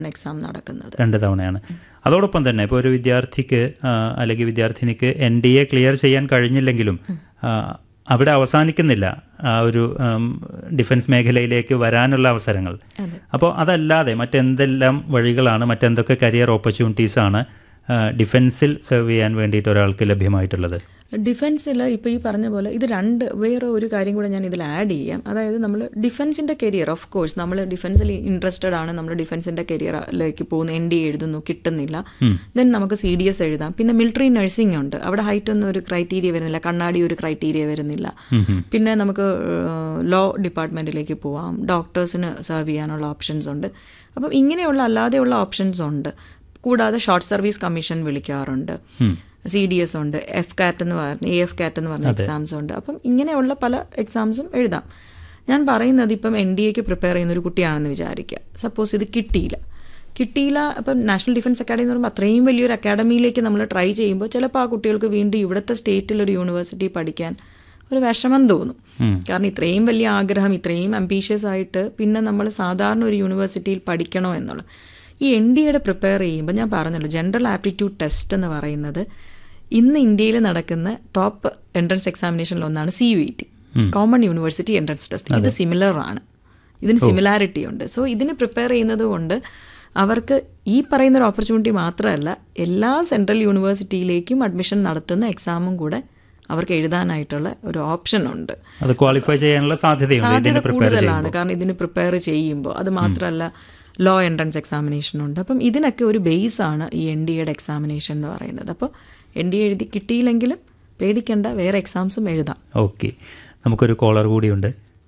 Exam നടക്കുന്നത്. 2 തവണയാണ്. അതോടൊപ്പം തന്നെ ഇപ്പോൾ ഒരു വിദ്യാർത്ഥിക്ക് അല്ലെങ്കിൽ വിദ്യാർത്ഥിനിക്ക് NDA ക്ലിയർ ചെയ്യാൻ കഴിഞ്ഞില്ലെങ്കിലും അവിടെ അവസാനിക്കുന്നില്ല ആ ഒരു ഡിഫൻസ് മേഖലയിലേക്ക് വരാനുള്ള അവസരങ്ങൾ. അപ്പോൾ അതല്ലാതെ മറ്റെന്തെല്ലാം വഴികളാണ്, മറ്റെന്തൊക്കെ കരിയർ ഓപ്പർച്യൂണിറ്റീസാണ് ഡിഫൻസിൽ സെർവ് ചെയ്യാൻ വേണ്ടിയിട്ട് ഒരാൾക്ക് ലഭ്യമായിട്ടുള്ളത്? ഡിഫൻസിൽ ഇപ്പോൾ ഈ പറഞ്ഞ പോലെ ഇത് വേറെ ഒരു കാര്യം കൂടെ ഞാൻ ഇതിൽ ആഡ് ചെയ്യാം. അതായത് നമ്മൾ ഡിഫൻസിൻ്റെ കരിയർ, ഓഫ് കോഴ്സ് നമ്മൾ ഡിഫൻസിൽ ഇൻട്രസ്റ്റഡ് ആണ്, നമ്മൾ ഡിഫൻസിൻ്റെ കരിയറിലേക്ക് പോകുന്നു, NDA എഴുതുന്നു, കിട്ടുന്നില്ല, ദെൻ നമുക്ക് CDS എഴുതാം. പിന്നെ മിലിറ്ററി നഴ്സിംഗ് ഉണ്ട്, അവിടെ ഹൈറ്റ് ഒന്നും ഒരു ക്രൈറ്റീരിയ വരുന്നില്ല, കണ്ണാടി ഒരു ക്രൈറ്റീരിയ വരുന്നില്ല. പിന്നെ നമുക്ക് ലോ ഡിപ്പാർട്ട്മെൻറ്റിലേക്ക് പോവാം, ഡോക്ടേഴ്സിന് സെർവ് ചെയ്യാനുള്ള ഓപ്ഷൻസ് ഉണ്ട്. അപ്പം ഇങ്ങനെയുള്ള അല്ലാതെയുള്ള ഓപ്ഷൻസ് ഉണ്ട്. കൂടാതെ ഷോർട്ട് സർവീസ് കമ്മീഷൻ വിളിക്കാറുണ്ട്, CDS ഉണ്ട്, FCAT എന്ന് പറഞ്ഞ AFCAT എന്ന് പറഞ്ഞ എക്സാംസ് ഉണ്ട്. അപ്പം ഇങ്ങനെയുള്ള പല എക്സാംസും എഴുതാം. ഞാൻ പറയുന്നത് ഇപ്പം NDAക്ക് പ്രിപ്പയർ ചെയ്യുന്ന ഒരു കുട്ടിയാണെന്ന് വിചാരിക്കുക. സപ്പോസ് ഇത് കിട്ടിയില്ല, അപ്പം നാഷണൽ ഡിഫൻസ് അക്കാഡമി എന്ന് പറയുമ്പോൾ അത്രയും വലിയൊരു അക്കാഡമിയിലേക്ക് നമ്മൾ ട്രൈ ചെയ്യുമ്പോൾ ചിലപ്പോൾ ആ കുട്ടികൾക്ക് വീണ്ടും ഇവിടുത്തെ സ്റ്റേറ്റിലൊരു യൂണിവേഴ്സിറ്റി പഠിക്കാൻ ഒരു വിഷമം തോന്നും. കാരണം ഇത്രയും വലിയ ആഗ്രഹം, ഇത്രയും അംബീഷ്യസ് ആയിട്ട് പിന്നെ നമ്മൾ സാധാരണ ഒരു യൂണിവേഴ്സിറ്റിയിൽ പഠിക്കണോ എന്നുള്ളത്. ഈ NDAയുടെ പ്രിപ്പയർ ചെയ്യുമ്പോൾ ഞാൻ പറഞ്ഞല്ലോ, ജനറൽ ആപ്റ്റിറ്റ്യൂഡ് ടെസ്റ്റ് എന്ന് പറയുന്നത് ഇന്ന് ഇന്ത്യയിൽ നടക്കുന്ന ടോപ്പ് എൻട്രൻസ് എക്സാമിനേഷനിൽ ഒന്നാണ് CUET, common university entrance test. ഇത് സിമിലർ ആണ്, ഇതിന് സിമിലാരിറ്റി ഉണ്ട്. സോ ഇതിന് പ്രിപ്പയർ ചെയ്യുന്നത് കൊണ്ട് അവർക്ക് ഈ പറയുന്നൊരു ഓപ്പർച്യൂണിറ്റി മാത്രമല്ല, എല്ലാ സെൻട്രൽ യൂണിവേഴ്സിറ്റിയിലേക്കും അഡ്മിഷൻ നടത്തുന്ന എക്സാമും കൂടെ അവർക്ക് എഴുതാനായിട്ടുള്ള ഒരു ഓപ്ഷൻ ഉണ്ട്. അത് ക്വാളിഫൈ ചെയ്യാനുള്ള സാധ്യത കൂടുതലാണ്. കാരണം ഇതിന് പ്രിപ്പയർ ചെയ്യുമ്പോൾ അത് മാത്രമല്ല, ലോ എൻട്രൻസ് എക്സാമിനേഷൻ ഉണ്ട്. അപ്പം ഇതിനൊക്കെ ഒരു ബേസാണ് ഈ NDAയുടെ എക്സാമിനേഷൻ എന്ന് പറയുന്നത്. അപ്പോൾ NDA എഴുതി കിട്ടിയില്ലെങ്കിലും പേടിക്കേണ്ട, വേറെ എക്സാംസും എഴുതാം. ഓക്കെ, നമുക്കൊരു കോളർ കൂടിയുണ്ട്.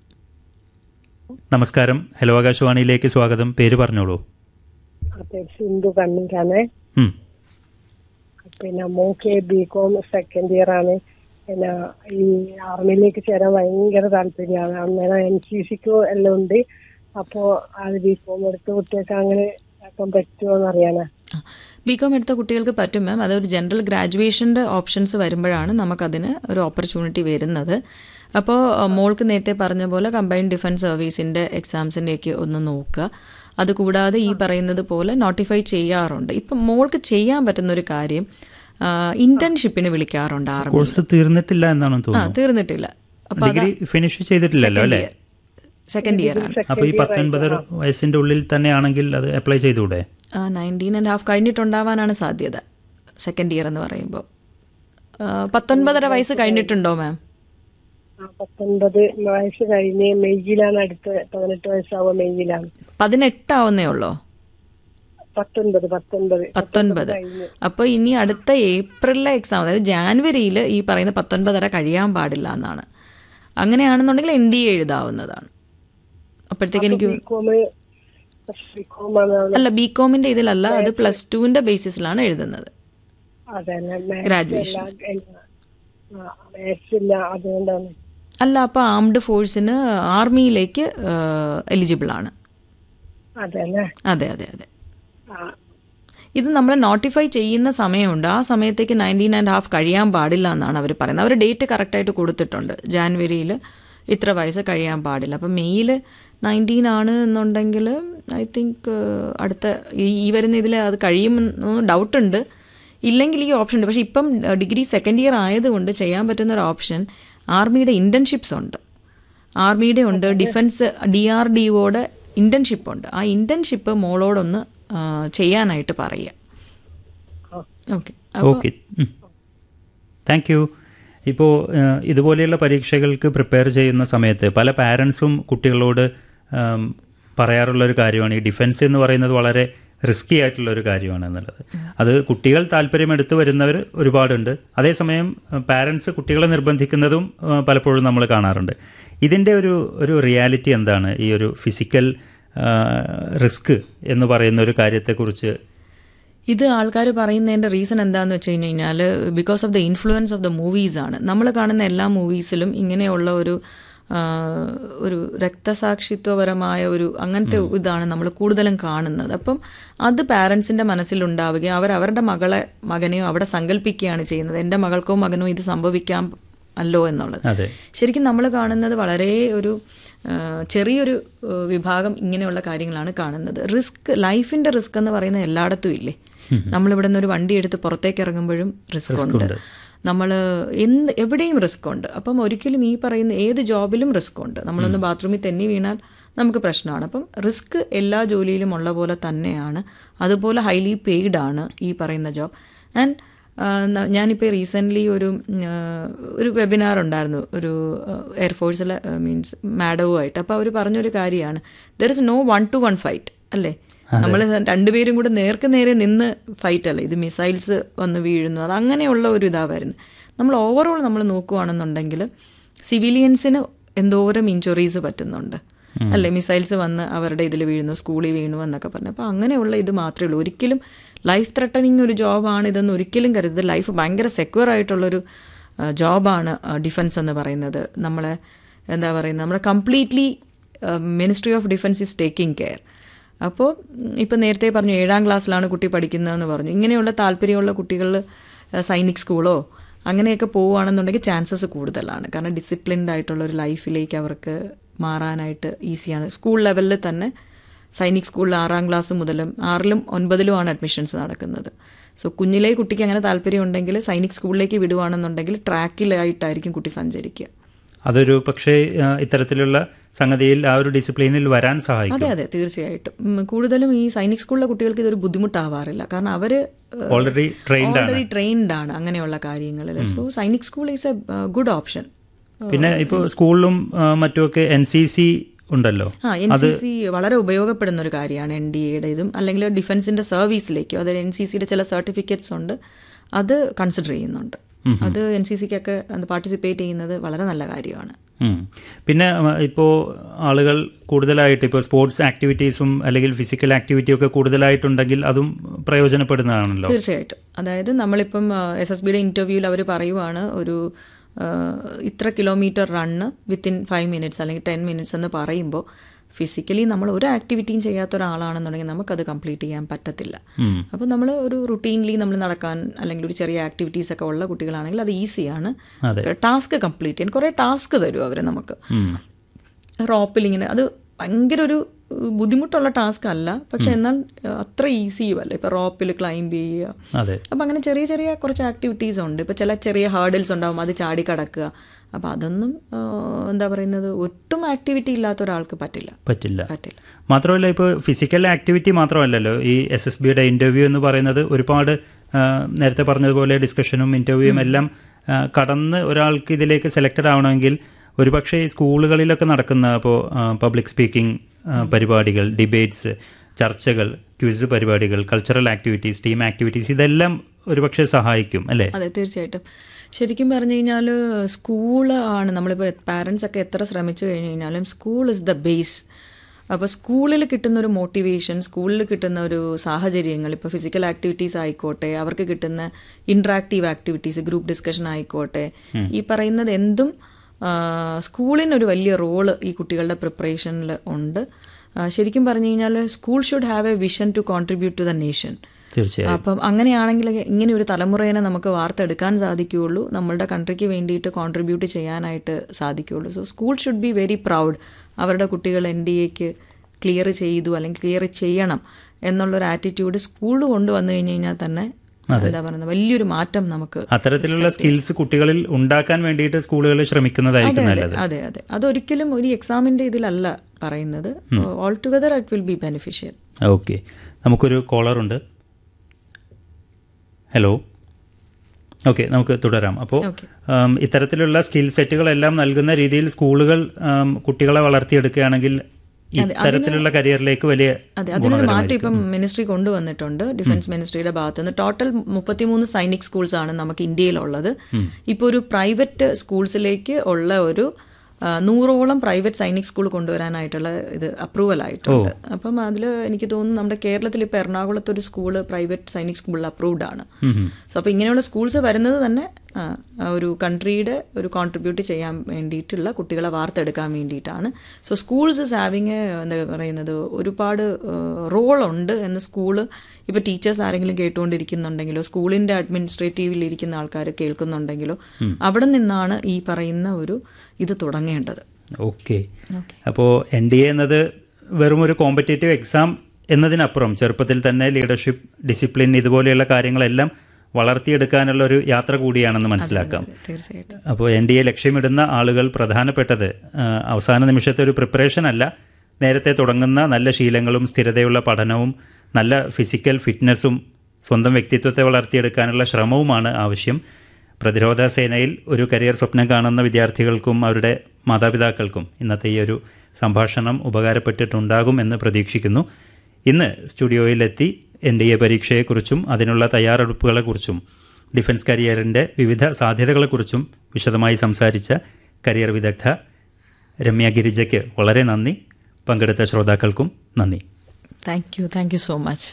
നമസ്കാരം, ഹലോ ആകാശവാണിയിലേക്ക് സ്വാഗതം. പേര് പറഞ്ഞോളൂ. സിന്ധു കണ്ണൂരാണ്. പിന്നെ മോക്ക് BCom സെക്കൻഡ് ഇയർ ആണ്. പിന്നെ ഈ ആർമിയിലേക്ക് ചേരാൻ ഭയങ്കര താല്പര്യമാണ്. അന്നേരം NCCക്ക് എല്ലാം ഉണ്ട്. അപ്പോ അത് BCom എടുത്ത കുട്ടികൾക്ക് അങ്ങനെ ആക്കാൻ പറ്റുമോ എന്നറിയാനാ. BCom എടുത്ത കുട്ടികൾക്ക് പറ്റും മാം. അതൊരു ജനറൽ ഗ്രാജുവേഷൻ്റെ ഓപ്ഷൻസ് വരുമ്പോഴാണ് നമുക്കതിന് ഒരു ഓപ്പർച്യൂണിറ്റി വരുന്നത്. അപ്പോൾ മോൾക്ക് നേരത്തെ പറഞ്ഞ പോലെ കമ്പൈൻഡ് ഡിഫൻസ് സർവീസിൻ്റെ എക്സാംസിൻ്റെയൊക്കെ ഒന്ന് നോക്കുക. അതുകൂടാതെ ഈ പറയുന്നത് പോലെ നോട്ടിഫൈ ചെയ്യാറുണ്ട്. ഇപ്പം മോൾക്ക് ചെയ്യാൻ പറ്റുന്നൊരു കാര്യം, ഇന്റേൺഷിപ്പിന് വിളിക്കാറുണ്ട്. കോഴ്സ് തീർന്നിട്ടില്ല എന്നാണ് തോന്നുന്നത്. തീർന്നിട്ടില്ല, ഡിഗ്രി ഫിനിഷ് ചെയ്തിട്ടില്ലല്ലോ അല്ലേ? സെക്കൻഡ് ഇയർ ആണ്. അപ്പോൾ ഈ 19 വയസ്സിന്റെ ഉള്ളിൽ തന്നെയാണെങ്കിൽ അത് അപ്ലൈ ചെയ്തുകൂടെ? 19.5 കഴിഞ്ഞിട്ടുണ്ടാവാനാണ് സാധ്യത. സെക്കൻഡ് ഇയർ എന്ന് പറയുമ്പോൾ 19.5 വയസ്സ് കഴിഞ്ഞിട്ടുണ്ടോ മാം? 19 വയസ്സ് കഴിഞ്ഞ് മെയ്യിലാണ്, അടുത്ത 18 വയസ്സാവുക മെയ്യിലാണ്. 18 ആവുന്നേ ഉള്ളോ? 19. അപ്പോൾ ഇനി അടുത്ത ഏപ്രിലിലെ എക്സാം, അതായത് ജാനുവരിയിൽ ഈ പറയുന്ന 19.5 കഴിയാൻ പാടില്ല എന്നാണ്. അങ്ങനെയാണെന്നുണ്ടെങ്കിൽ NDA എഴുതാവുന്നതാണ്. അപ്പോഴത്തേക്ക് എനിക്ക് അല്ല, BComന്റെ ഇതിലല്ല, അത് +2ന്റെ ബേസിസിലാണ് എഴുതുന്നത്, ഗ്രാജുവേഷൻ അല്ല. അപ്പൊ ആംഡ് ഫോഴ്സിന് ആർമിയിലേക്ക് എലിജിബിൾ ആണ്. അതെ. ഇത് നമ്മൾ നോട്ടിഫൈ ചെയ്യുന്ന സമയമുണ്ട്, ആ സമയത്തേക്ക് 19.5 കഴിയാൻ പാടില്ല എന്നാണ് അവർ പറയുന്നത്. അവർ ഡേറ്റ് കറക്റ്റായിട്ട് കൊടുത്തിട്ടുണ്ട്, ജാനുവരിയിൽ ഇത്ര വയസ്സ് കഴിയാൻ പാടില്ല. അപ്പം മെയ്യിൽ 19 ആണ് എന്നുണ്ടെങ്കിൽ ഐ തിങ്ക് അടുത്ത ഈ വരുന്ന ഇതിൽ അത് കഴിയുമെന്ന് ഡൗട്ടുണ്ട്. ഇല്ലെങ്കിൽ ഈ ഓപ്ഷൻ ഉണ്ട്. പക്ഷേ ഇപ്പം ഡിഗ്രി സെക്കൻഡ് ഇയർ ആയതുകൊണ്ട് ചെയ്യാൻ പറ്റുന്ന ഒരു ഓപ്ഷൻ ആർമിയുടെ ഇന്റേൺഷിപ്സ് ഉണ്ട്. ആർമിയുടെ ഉണ്ട്, ഡിഫൻസ് DRDOയുടെ ഇന്റേൺഷിപ്പ് ഉണ്ട്. ആ ഇന്റേൺഷിപ്പ് മോളോടൊന്ന് ചെയ്യാനായിട്ട് പറയുക. Okay, thank you. ഇപ്പോൾ ഇതുപോലെയുള്ള പരീക്ഷകൾക്ക് പ്രിപ്പയർ ചെയ്യുന്ന സമയത്ത് പല പാരൻസും കുട്ടികളോട് പറയാറുള്ളൊരു കാര്യമാണ്, ഈ ഡിഫൻസ് എന്ന് പറയുന്നത് വളരെ റിസ്കി ആയിട്ടുള്ളൊരു കാര്യമാണ് എന്നുള്ളത്. അത് കുട്ടികൾ താല്പര്യമെടുത്ത് വരുന്നവർ ഒരുപാടുണ്ട്. അതേസമയം പാരൻസ് കുട്ടികളെ നിർബന്ധിക്കുന്നതും പലപ്പോഴും നമ്മൾ കാണാറുണ്ട്. ഇതിൻ്റെ ഒരു റിയാലിറ്റി എന്താണ്? ഈ ഒരു ഫിസിക്കൽ റിസ്ക് എന്ന് പറയുന്ന ഒരു കാര്യത്തെക്കുറിച്ച് ഇത് ആൾക്കാർ പറയുന്നതിൻ്റെ റീസൺ എന്താണെന്ന് വെച്ച് കഴിഞ്ഞാൽ because of the influence of the മൂവീസാണ്. നമ്മൾ കാണുന്ന എല്ലാ മൂവീസിലും ഇങ്ങനെയുള്ള ഒരു രക്തസാക്ഷിത്വപരമായ അങ്ങനത്തെ ഇതാണ് നമ്മൾ കൂടുതലും കാണുന്നത്. അപ്പം അത് പാരൻസിൻ്റെ മനസ്സിലുണ്ടാവുകയും അവരുടെ മകനെയോ അവിടെ സങ്കല്പിക്കുകയാണ് ചെയ്യുന്നത്. എൻ്റെ മകൾക്കോ മകനോ ഇത് സംഭവിക്കാൻ അല്ലോ എന്നുള്ളത്. അതെ. ശരിക്കും നമ്മൾ കാണുന്നത് വളരെ ഒരു ചെറിയൊരു വിഭാഗം ഇങ്ങനെയുള്ള കാര്യങ്ങളാണ് കാണുന്നത്. റിസ്ക്, ലൈഫിൻ്റെ റിസ്ക് എന്ന് പറയുന്നത് എല്ലായിടത്തും ഇല്ലേ. നമ്മളിവിടെ നിന്ന് ഒരു വണ്ടി എടുത്ത് പുറത്തേക്ക് ഇറങ്ങുമ്പോഴും റിസ്ക് ഉണ്ട്, നമ്മൾ എവിടെയും റിസ്ക് ഉണ്ട്. അപ്പം ഒരിക്കലും ഈ പറയുന്ന ഏത് ജോബിലും റിസ്ക് ഉണ്ട്. നമ്മളൊന്ന് ബാത്റൂമിൽ തെന്നി വീണാൽ നമുക്ക് പ്രശ്നമാണ്. അപ്പം റിസ്ക് എല്ലാ ജോലിയിലും ഉള്ള പോലെ തന്നെയാണ്. അതുപോലെ ഹൈലി പെയ്ഡ് ആണ് ഈ പറയുന്ന ജോബ്. ആൻഡ് ഞാനിപ്പോൾ റീസെൻ്റ്ലി ഒരു വെബിനാർ ഉണ്ടായിരുന്നു ഒരു എയർഫോഴ്സിലെ മീൻസ് മാഡവുമായിട്ട്. അപ്പോൾ അവർ പറഞ്ഞൊരു കാര്യമാണ്, there is no 1-to-1 fight അല്ലേ. നമ്മൾ രണ്ടുപേരും കൂടെ നേർക്ക് നേരെ നിന്ന് ഫൈറ്റ് അല്ലേ, ഇത് മിസൈൽസ് വന്ന് വീഴുന്നു, അത് അങ്ങനെയുള്ള ഒരു ഇതാ വരുന്നത്. നമ്മൾ ഓവറോൾ നമ്മൾ നോക്കുകയാണെന്നുണ്ടെങ്കിൽ സിവിലിയൻസിന് എന്തോരം ഇഞ്ചുറീസ് പറ്റുന്നുണ്ട് അല്ലേ, മിസൈൽസ് വന്ന് അവരുടെ ഇതിൽ വീഴുന്നു, സ്കൂളിൽ വീണു എന്നൊക്കെ പറഞ്ഞു. അപ്പോൾ അങ്ങനെയുള്ള ഇത് മാത്രമേ ഉള്ളൂ. ഒരിക്കലും ലൈഫ് ത്രെട്ടനിങ് ഒരു ജോബാണ് ഇതെന്ന് ഒരിക്കലും കരുതരുത്. ലൈഫ് ഭയങ്കര സെക്യൂർ ആയിട്ടുള്ളൊരു ജോബാണ് ഡിഫൻസ് എന്ന് പറയുന്നത്. നമ്മളെ എന്താ പറയുന്നത്, നമ്മുടെ completely ministry of defence is taking care. അപ്പോൾ ഇപ്പോൾ നേരത്തെ പറഞ്ഞു 7ാം ക്ലാസ്സിലാണ് കുട്ടി പഠിക്കുന്നതെന്ന് പറഞ്ഞു. ഇങ്ങനെയുള്ള താല്പര്യമുള്ള കുട്ടികൾ സൈനിക് സ്കൂളോ അങ്ങനെയൊക്കെ പോവുകയാണെന്നുണ്ടെങ്കിൽ ചാൻസസ് കൂടുതലാണ്. കാരണം ഡിസിപ്ലിൻഡ് ആയിട്ടുള്ള ഒരു ലൈഫിലേക്ക് അവർക്ക് മാറാനായിട്ട് ഈസിയാണ്. സ്കൂൾ ലെവലിൽ തന്നെ സൈനിക് സ്കൂളിൽ 6ാം ക്ലാസ് മുതലും 6ലും 9ലും ആണ് അഡ്മിഷൻസ് നടക്കുന്നത്. സോ കുഞ്ഞിലേ കുട്ടിക്ക് അങ്ങനെ താല്പര്യം ഉണ്ടെങ്കിൽ സൈനിക് സ്കൂളിലേക്ക് വിടുവാണെന്നുണ്ടെങ്കിൽ ട്രാക്കിലായിട്ടായിരിക്കും കുട്ടി സഞ്ചരിക്കുക. അതൊരു പക്ഷേ ഇത്തരത്തിലുള്ള സംഗതിയിൽ ആ ഒരു ഡിസിപ്ലിനിൽ വരാൻ സഹായിക്കും. അതെ അതെ, തീർച്ചയായിട്ടും. കൂടുതലും ഈ സൈനിക് സ്കൂളിലെ കുട്ടികൾക്ക് ഇതൊരു ബുദ്ധിമുട്ടാവാറില്ല. കാരണം അവർ ഓൾറെഡി ട്രെയിൻഡ് ആണ് അങ്ങനെയുള്ള കാര്യങ്ങളിൽ. So Sainik school is A good option. പിന്നെ ഇപ്പോൾ സ്കൂളിലും മറ്റുമൊക്കെ NCC ഉണ്ടല്ലോ. NCC വളരെ ഉപയോഗപ്പെടുന്ന ഒരു കാര്യമാണ്. NDAയുടെ ഇതും അല്ലെങ്കിൽ ഡിഫൻസിന്റെ സർവീസിലേക്കോ അത് NCCയുടെ ചില സർട്ടിഫിക്കറ്റ്സ് ഉണ്ട്, അത് കൺസിഡർ ചെയ്യുന്നുണ്ട്. അത് NCCക്കൊക്കെ പാർട്ടിസിപ്പേറ്റ് ചെയ്യുന്നത് വളരെ നല്ല കാര്യമാണ്. പിന്നെ ഇപ്പോൾ ആളുകൾ കൂടുതലായിട്ട് ഇപ്പോൾ സ്പോർട്സ് ആക്ടിവിറ്റീസും അല്ലെങ്കിൽ ഫിസിക്കൽ ആക്ടിവിറ്റിയും ഒക്കെ കൂടുതലായിട്ടുണ്ടെങ്കിൽ അതും പ്രയോജനപ്പെടുന്നതാണല്ലോ. തീർച്ചയായിട്ടും. അതായത് നമ്മളിപ്പം SSBയുടെ ഇൻ്റർവ്യൂവിൽ അവർ പറയുവാണ്, ഒരു ഇത്ര കിലോമീറ്റർ റണ്ണ് വിത്തിൻ 5 minutes അല്ലെങ്കിൽ 10 minutes എന്ന് പറയുമ്പോൾ ഫിസിക്കലി നമ്മൾ ഒരു ആക്ടിവിറ്റിയും ചെയ്യാത്ത ഒരാളാണെന്നുണ്ടെങ്കിൽ നമുക്കത് കംപ്ലീറ്റ് ചെയ്യാൻ പറ്റത്തില്ല. അപ്പോൾ നമ്മൾ ഒരു റുട്ടീൻലി നമ്മൾ നടക്കാൻ അല്ലെങ്കിൽ ഒരു ചെറിയ ആക്ടിവിറ്റീസ് ഒക്കെ ഉള്ള കുട്ടികളാണെങ്കിൽ അത് ഈസിയാണ്. ടാസ്ക് കംപ്ലീറ്റ് ചെയ്യാൻ കുറേ ടാസ്ക് തരും അവർ നമുക്ക്. റോപ്പിൽ ഇങ്ങനെ അത് ഭയങ്കര ഒരു ബുദ്ധിമുട്ടുള്ള ടാസ്ക് അല്ല, പക്ഷെ എന്നാൽ അത്ര ഈസിയും അല്ല. ഇപ്പോൾ റോപ്പിൽ ക്ലൈംബ് ചെയ്യുക, അപ്പം അങ്ങനെ ചെറിയ ചെറിയ കുറച്ച് ആക്ടിവിറ്റീസ് ഉണ്ട്. ഇപ്പോൾ ചില ചെറിയ ഹേർഡിൽസ് ഉണ്ടാവും, അത് ചാടി കടക്കുക. അപ്പം അതൊന്നും എന്താ പറയുന്നത്, ഒട്ടും ആക്ടിവിറ്റി ഇല്ലാത്ത ഒരാൾക്ക് പറ്റില്ല. മാത്രമല്ല ഇപ്പോൾ ഫിസിക്കൽ ആക്ടിവിറ്റി മാത്രമല്ലല്ലോ ഈ SSBയുടെ ഇൻ്റർവ്യൂ എന്ന് പറയുന്നത്. ഒരുപാട് നേരത്തെ പറഞ്ഞതുപോലെ ഡിസ്കഷനും ഇൻ്റർവ്യൂവും എല്ലാം കടന്ന് ഒരാൾക്ക് ഇതിലേക്ക് സെലക്റ്റഡ് ആവണമെങ്കിൽ ഒരുപക്ഷെ ഈ സ്കൂളുകളിലൊക്കെ നടക്കുന്ന ഇപ്പോൾ പബ്ലിക് സ്പീക്കിംഗ് പരിപാടികൾ, ഡിബേറ്റ്സ്, ചർച്ചകൾ, ക്വിസ് പരിപാടികൾ, കൾച്ചറൽ ആക്ടിവിറ്റീസ്, ടീം ആക്ടിവിറ്റീസ്, ഇതെല്ലാം ഒരുപക്ഷെ സഹായിക്കും അല്ലേ? അതെ, തീർച്ചയായിട്ടും. ശരിക്കും പറഞ്ഞു കഴിഞ്ഞാൽ സ്കൂള് ആണ്, നമ്മളിപ്പോൾ പാരൻസ് ഒക്കെ എത്ര ശ്രമിച്ചു കഴിഞ്ഞ് കഴിഞ്ഞാലും സ്കൂൾ ഇസ് ദ ബേസ്. അപ്പോൾ സ്കൂളിൽ കിട്ടുന്ന ഒരു മോട്ടിവേഷൻ, സ്കൂളിൽ കിട്ടുന്ന ഒരു സാഹചര്യങ്ങൾ, ഇപ്പോൾ ഫിസിക്കൽ ആക്ടിവിറ്റീസ് ആയിക്കോട്ടെ, അവർക്ക് കിട്ടുന്ന ഇൻട്രാക്റ്റീവ് ആക്ടിവിറ്റീസ്, ഗ്രൂപ്പ് ഡിസ്കഷൻ ആയിക്കോട്ടെ, ഈ പറയുന്നത് എന്തും സ്കൂളിനൊരു വലിയ റോള് ഈ കുട്ടികളുടെ പ്രിപ്പറേഷനിൽ ഉണ്ട്. ശരിക്കും പറഞ്ഞു കഴിഞ്ഞാൽ school should have A vision to contribute to the nation. അപ്പം അങ്ങനെയാണെങ്കിൽ ഇങ്ങനെ ഒരു തലമുറയെ നമുക്ക് വാർത്തെടുക്കാൻ സാധിക്കുകയുള്ളൂ, നമ്മളുടെ കൺട്രിക്ക് വേണ്ടിയിട്ട് കോൺട്രിബ്യൂട്ട് ചെയ്യാനായിട്ട് സാധിക്കുകയുള്ളൂ. So school should be very proud. അവരുടെ കുട്ടികൾ NDAക്ക് ക്ലിയർ ചെയ്തു അല്ലെങ്കിൽ ക്ലിയർ ചെയ്യണം എന്നുള്ളൊരു ആറ്റിറ്റ്യൂഡ് സ്കൂൾ കൊണ്ടുവന്നു കഴിഞ്ഞ് കഴിഞ്ഞാൽ തന്നെ എന്താ പറയുന്നത്, വലിയൊരു മാറ്റം നമുക്ക് അത്തരത്തിലുള്ള സ്കിൽസ് കുട്ടികളിൽ ഉണ്ടാക്കാൻ വേണ്ടിയിട്ട് സ്കൂളുകൾ ശ്രമിക്കുന്നതായിരിക്കും നല്ലത്. അതെ അതെ, അതൊരിക്കലും ഒരു എക്സാമിന്റെ ഇതിലല്ല പറയുന്നത്. All together it will be beneficial. Okay, നമുക്കൊരു കോളർ ഉണ്ട്. ഹലോ. ഓക്കെ, നമുക്ക് തുടരാം. അപ്പോൾ ഇത്തരത്തിലുള്ള സ്കിൽ സെറ്റുകളെല്ലാം നൽകുന്ന രീതിയിൽ സ്കൂളുകൾ കുട്ടികളെ വളർത്തിയെടുക്കുകയാണെങ്കിൽ ഇത്തരത്തിലുള്ള കരിയറിലേക്ക് വലിയ അതിനൊരു മാറ്റം ഇപ്പം മിനിസ്ട്രി കൊണ്ടുവന്നിട്ടുണ്ട്. ഡിഫൻസ് മിനിസ്ട്രിയുടെ ഭാഗത്ത് നിന്ന് ടോട്ടൽ 33 സൈനിക് സ്കൂൾസ് ആണ് നമുക്ക് ഇന്ത്യയിലുള്ളത്. ഇപ്പോൾ ഒരു പ്രൈവറ്റ് സ്കൂൾസിലേക്ക് ഉള്ള ഒരു 100ഓളം പ്രൈവറ്റ് സൈനിക് സ്കൂൾ കൊണ്ടുവരാനായിട്ടുള്ള ഇത് അപ്രൂവൽ ആയിട്ടുണ്ട്. അപ്പം അതിൽ എനിക്ക് തോന്നുന്നു നമ്മുടെ കേരളത്തിൽ ഇപ്പോൾ എറണാകുളത്ത് ഒരു സ്കൂള് പ്രൈവറ്റ് സൈനിക് സ്കൂളിൽ അപ്രൂവ്ഡ് ആണ്. സോ അപ്പോൾ ഇങ്ങനെയുള്ള സ്കൂൾസ് വരുന്നത് തന്നെ ഒരു കൺട്രിയുടെ ഒരു കോൺട്രിബ്യൂട്ട് ചെയ്യാൻ വേണ്ടിയിട്ടുള്ള കുട്ടികളെ വാർത്തെടുക്കാൻ വേണ്ടിയിട്ടാണ്. സോ സ്കൂൾസ് ഇസ് ഹാവിങ് എന്താ പറയുന്നത് ഒരുപാട് റോളുണ്ട് എന്ന് സ്കൂള് ഇപ്പോൾ ടീച്ചേഴ്സ് ആരെങ്കിലും കേട്ടുകൊണ്ടിരിക്കുന്നുണ്ടെങ്കിലോ സ്കൂളിൻ്റെ അഡ്മിനിസ്ട്രേറ്റീവിൽ ഇരിക്കുന്ന ആൾക്കാർ കേൾക്കുന്നുണ്ടെങ്കിലോ അവിടെ നിന്നാണ് ഈ പറയുന്ന ഒരു ഇത് തുടങ്ങേണ്ടത്. ഓക്കെ. അപ്പോൾ NDA എന്നത് വെറും ഒരു കോമ്പറ്റേറ്റീവ് എക്സാം എന്നതിനപ്പുറം ചെറുപ്പത്തിൽ തന്നെ ലീഡർഷിപ്പ്, ഡിസിപ്ലിൻ ഇതുപോലെയുള്ള കാര്യങ്ങളെല്ലാം വളർത്തിയെടുക്കാനുള്ള ഒരു യാത്ര കൂടിയാണെന്ന് മനസ്സിലാക്കാം. തീർച്ചയായിട്ടും. അപ്പോൾ NDA ലക്ഷ്യമിടുന്ന ആളുകൾ പ്രധാനപ്പെട്ടത് അവസാന നിമിഷത്തെ ഒരു പ്രിപ്പറേഷൻ അല്ല, നേരത്തെ തുടങ്ങുന്ന നല്ല ശീലങ്ങളും സ്ഥിരതയുള്ള പഠനവും നല്ല ഫിസിക്കൽ ഫിറ്റ്നസ്സും സ്വന്തം വ്യക്തിത്വത്തെ വളർത്തിയെടുക്കാനുള്ള ശ്രമവുമാണ് ആവശ്യം. പ്രതിരോധ സേനയിൽ ഒരു കരിയർ സ്വപ്നം കാണുന്ന വിദ്യാർത്ഥികൾക്കും അവരുടെ മാതാപിതാക്കൾക്കും ഇന്നത്തെ ഈ ഒരു സംഭാഷണം ഉപകാരപ്പെട്ടിട്ടുണ്ടാകും എന്ന് പ്രതീക്ഷിക്കുന്നു. ഇന്ന് സ്റ്റുഡിയോയിലെത്തി NDA പരീക്ഷയെക്കുറിച്ചും അതിനുള്ള തയ്യാറെടുപ്പുകളെക്കുറിച്ചും ഡിഫൻസ് കരിയറിൻ്റെ വിവിധ സാധ്യതകളെക്കുറിച്ചും വിശദമായി സംസാരിച്ച കരിയർ വിദഗ്ധ രമ്യ ഗിരിജയ്ക്ക് വളരെ നന്ദി. പങ്കെടുത്ത ശ്രോതാക്കൾക്കും നന്ദി. Thank you so much.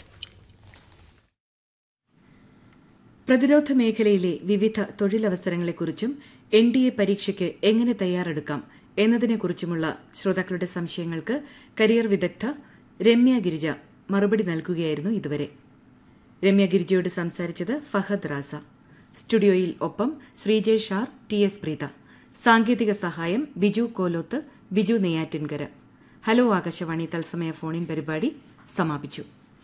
പ്രതിരോധ മേഖലയിലെ വിവിധ തൊഴിലവസരങ്ങളെക്കുറിച്ചും NDA പരീക്ഷയ്ക്ക് എങ്ങനെ തയ്യാറെടുക്കാം എന്നതിനെക്കുറിച്ചുമുള്ള ശ്രോതാക്കളുടെ സംശയങ്ങൾക്ക് കരിയർ വിദഗ്ധ രമ്യ ഗിരിജ മറുപടി നൽകുകയായിരുന്നു ഇതുവരെ. രമ്യ ഗിരിജയോട് സംസാരിച്ചത് ഫഹദ് റാസ. സ്റ്റുഡിയോയിൽ ഒപ്പം ശ്രീജയ് ഷാർ, TS പ്രീത. സാങ്കേതിക സഹായം ബിജു കോലോത്ത്, ബിജു നെയ്യാറ്റിൻകര. ഹലോ ആകാശവാണി തത്സമയ ഫോണിൻ പരിപാടി സമാപിച്ചു.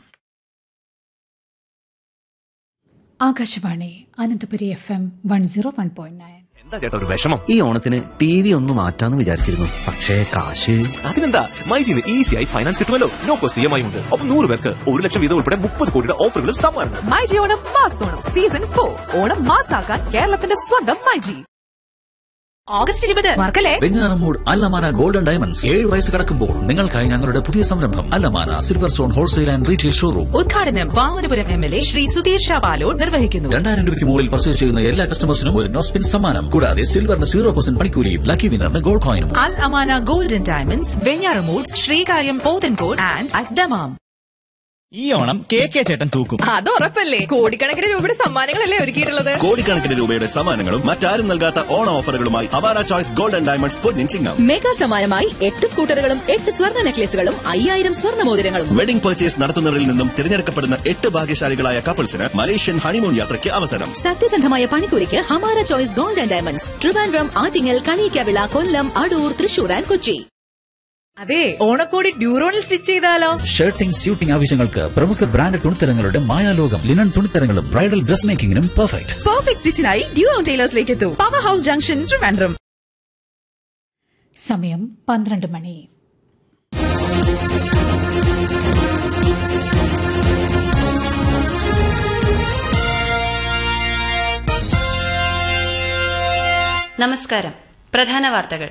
ആകാശവാണി അനന്തപുരി FM 101.9. എന്താ ചേട്ടാ ഒരു വിഷമം? ഈ ഓണത്തിന് TV ഒന്ന് മാറ്റാന്ന് വിചാരിച്ചിരുന്നു, പക്ഷേ കാശ്. അതിനെന്താ, മൈജിന്ന് ഈസിയായി ഫൈനാൻസ് കിട്ടുമല്ലോ. നോ കോസ്റ്റ് EMI ഉണ്ട്. ഒപ്പം 100 പേർക്ക് 1 ലക്ഷം വീതം ഉൾപ്പെടെ 30 കോടിയുടെ ഓഫറുകളും സമ്മാനങ്ങളും. മൈജി ഓണം മാസോണം സീസൺ 4. ഓണം മാസാക്കാൻ കേരളത്തിന്റെ സ്വന്തം മൈജി. ഓഗസ്റ്റ് 20 മറക്കല്ലേ. വെഞ്ഞാറമൂട് അല്ലമാന ഗോൾഡൻ ഡയമണ്ട്സ് 7 വയസ്സ് കടക്കുമ്പോൾ നിങ്ങൾക്കായി ഞങ്ങളുടെ പുതിയ സംരംഭം അല്ലമാന silver stone wholesale and retail showroom ഉദ്ഘാടനം വാമനപുരം MLA ശ്രീ സുധീഷ് ബാലോഡ് നിർവഹിക്കുന്നു. 2000 രൂപയ്ക്ക് മുകളിൽ പർച്ചേസ് ചെയ്യുന്ന എല്ലാ കസ്റ്റമേഴ്സിനും ഒരു നോസ്പിൻ സമ്മാനം. കൂടാതെ സിൽവറിന് 0% പണിക്കൂലിയും lucky വിന്നറിന് gold കോയിനും. Al Amana golden diamonds, Venjaramoodu, Sreekaryam, Pothencode and at Dammam. ഈ ഓണം KK ചേട്ടൻ തൂക്കും. അത് ഉറപ്പല്ലേ. കോടിക്കണക്കിന് രൂപയുടെ സമ്മാനങ്ങളല്ലേ ഒരുക്കിയിട്ടുള്ളത്. കോടിക്കണക്കിന് രൂപയുടെ സമ്മാനങ്ങളും മറ്റാരും നൽകാത്ത ഓണ ഓഫറുകളുമായി അവാര ചോയ്സ് ഗോൾഡൻ ഡയമണ്ട്സ് പൊന്നിൻ ചിങ്ങം. മെഗാ സമ്മാനമായി 8 സ്കൂട്ടറുകളും 8 സ്വർണ്ണ നെക്ലേസുകളും 5000 സ്വർണ്ണ മോതിരങ്ങളും. വെഡിംഗ് പർച്ചേസ് നടത്തുന്നവരിൽ നിന്നും തിരഞ്ഞെടുക്കപ്പെടുന്ന 8 ഭാഗ്യശാലികളായ കപ്പിൾസിന് മലേഷ്യൻ ഹണിമൂൺ യാത്രയ്ക്ക് അവസരം. സത്യസന്ധമായ പണിക്കൂലിക്ക് Hamara choice golden diamonds, Trivandrum, Attingal, Kaliyakkavilai, Kollam, Adoor, Thrissur and Kochi. അതെ, ഓണക്കോടി ഡ്യൂറോണിൽ സ്റ്റിച്ച് ചെയ്താലോ? ഷർട്ടിംഗ്, സ്യൂട്ടിംഗ് ആവശ്യങ്ങൾക്ക് പ്രമുഖ brand തുണിത്തരങ്ങളുടെ മായാലോകം. Linen തുണിത്തരങ്ങളും bridal dress മേക്കിംഗിനും perfect സ്റ്റിച്ചിനായി ഡ്യൂറോൺ ടൈലേഴ്സിലേക്ക് എത്തൂ. Power house junction, Trivandrum. സമയം 12 മണി. നമസ്കാരം. പ്രധാന വാർത്തകൾ.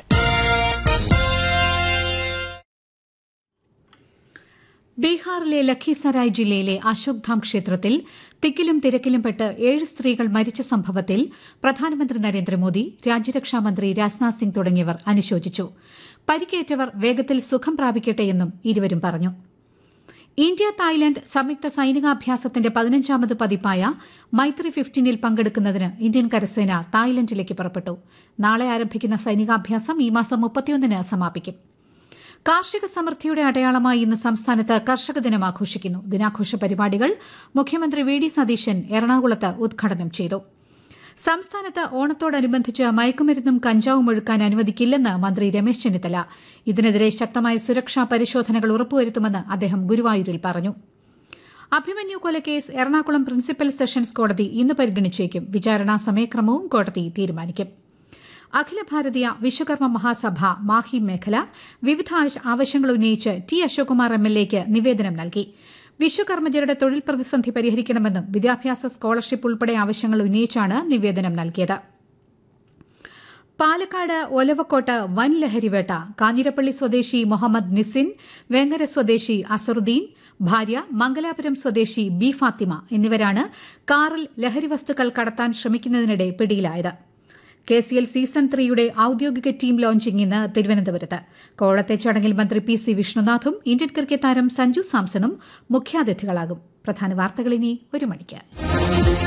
ബീഹാറിലെ ലഖീസരായ് ജില്ലയിലെ അശോക്ധാം ക്ഷേത്രത്തിൽ തിക്കിലും തിരക്കിലും പെട്ട് 7 സ്ത്രീകൾ മരിച്ച സംഭവത്തിൽ പ്രധാനമന്ത്രി നരേന്ദ്രമോദി, രാജ്യരക്ഷാമന്ത്രി രാജ്നാഥ് സിംഗ് തുടങ്ങിയവർ അനുശോചിച്ചു. പരിക്കേറ്റവർ വേഗത്തിൽ സുഖം പ്രാപിക്കട്ടെയെന്നും ഇരുവരും പറഞ്ഞു. ഇന്ത്യ തായ്ലൻഡ് സംയുക്ത സൈനികാഭ്യാസത്തിന്റെ 15ാമത് പതിപ്പായ മൈത്രി 15ൽ പങ്കെടുക്കുന്നതിന് ഇന്ത്യൻ കരസേന തായ്ലൻഡിലേക്ക് പുറപ്പെട്ടു. നാളെ ആരംഭിക്കുന്ന സൈനികാഭ്യാസം ഈ മാസം 31-ന് സമാപിക്കും. കാർഷിക സമൃദ്ധിയുടെ അടയാളമായി ഇന്ന് സംസ്ഥാനത്ത് കർഷക ദിനം ആഘോഷിക്കുന്നു. ദിനാഘോഷ പരിപാടികൾ മുഖ്യമന്ത്രി VD സതീശൻ എറണാകുളത്ത് ഉദ്ഘാടനം ചെയ്തു. സംസ്ഥാനത്ത് ഓണത്തോടനുബന്ധിച്ച് മയക്കുമരുന്നും കഞ്ചാവും ഒഴുക്കാൻ അനുവദിക്കില്ലെന്ന് മന്ത്രി രമേശ് ചെന്നിത്തല. ഇതിനെതിരെ ശക്തമായ സുരക്ഷാ പരിശോധനകൾ ഉറപ്പുവരുത്തുമെന്ന് അദ്ദേഹം ഗുരുവായൂരിൽ പറഞ്ഞു. അഭിമന്യു കൊലക്കേസ് എറണാകുളം പ്രിൻസിപ്പൽ സെഷൻസ് കോടതി ഇന്ന് പരിഗണിച്ചേക്കും. വിചാരണാ സമയക്രമവും കോടതി തീരുമാനിക്കും. അഖില ഭാരതീയ വിശ്വകർമ്മ മഹാസഭ മാഹി മേഖല വിവിധ ആവശ്യങ്ങൾ ഉന്നയിച്ച് T. അശോകുമാർ MLAക്ക് നിവേദനം നൽകി. വിശ്വകർമ്മജരുടെ തൊഴിൽ പ്രതിസന്ധി പരിഹരിക്കണമെന്നും വിദ്യാഭ്യാസ സ്കോളർഷിപ്പ് ഉൾപ്പെടെ ആവശ്യങ്ങൾ ഉന്നയിച്ചാണ് നിവേദനം നൽകിയത്. പാലക്കാട് ഒലവക്കോട്ട് വൻ ലഹരിവേട്ട. കാഞ്ഞിരപ്പള്ളി സ്വദേശി മുഹമ്മദ് നിസിൻ, വേങ്ങര സ്വദേശി അസറുദ്ദീൻ, ഭാര്യ മംഗലാപുരം സ്വദേശി B. ഫാത്തിമ എന്നിവരാണ് കാറിൽ ലഹരിവസ്തുക്കൾ കടത്താൻ ശ്രമിക്കുന്നതിനിടെ പിടിയിലായത്. KCL സീസൺ 3യുടെ ഔദ്യോഗിക ടീം ലോഞ്ചിംഗ് ഇന്ന് തിരുവനന്തപുരത്ത്. കോളത്തെ ചടങ്ങിൽ മന്ത്രി PC വിഷ്ണുനാഥും ഇന്ത്യൻ ക്രിക്കറ്റ് താരം സഞ്ജു സാംസണും മുഖ്യാതിഥികളാകും. പ്രധാന വാർത്തകൾ ഇനി 1 മണിക്ക്.